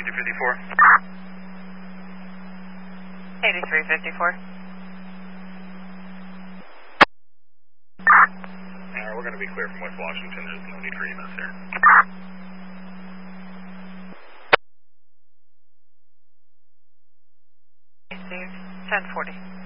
8354. 8354. We're going to be clear from West Washington. There's no need for EMS there. Received 1040.